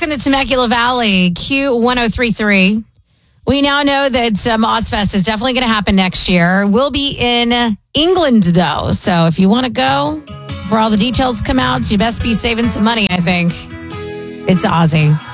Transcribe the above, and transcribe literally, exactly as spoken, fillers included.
in the Temecula Valley, Q one oh three point three. We now know that um, Ozfest is definitely going to happen next year. We'll be in England, though. So if you want to go, before all the details come out, you best be saving some money, I think. It's Ozzy.